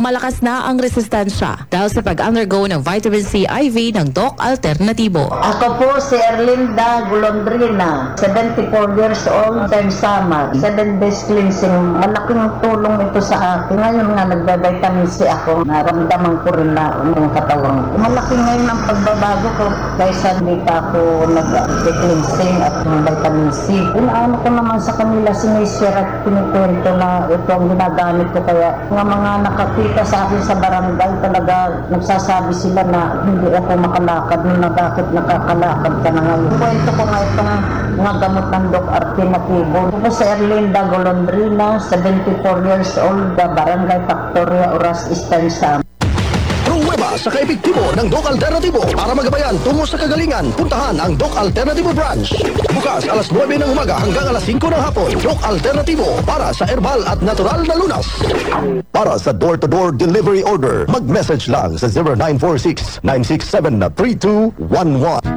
malakas na ang resistensya dahil sa pag-undergo ng vitamin C IV ng Doc Alternatibo. Ako po si Erlinda Golondrina, 74 years old, time summer, 7 days cleansing. Malaking tulong ito sa akin. Ngayon nga nagbe-vitamin C ako, naramdaman ko rin na yung katawan ko. Malaki ngayon ang pagbabago ko kaysa hindi pa ako nag-cleansing at ng vitamin C. Inaano ko naman sa kanila, sinishare at pinikwento na ito ang ginagamit ko. Kaya mga nakakita sa akin sa barangay talaga nagsasabi sila na hindi ako makalakad na bakit nakakalakad ka na ngayon. Kwento ko nga itong mga gamot ng Doc Alternatibo. Ako si Erlinda Golondrina, 74 years old, Barangay Factoria, Oras, Eastern Samar. Pruweba sa kaepektibo ng Doc Alternatibo. Para magabayan tungo sa kagalingan, puntahan ang Doc Alternatibo branch. Bukas alas 9 ng umaga hanggang alas 5 ng hapon. Doc Alternatibo para sa herbal at natural na lunas. Para sa door-to-door delivery order, mag-message lang sa 0946-967-3211.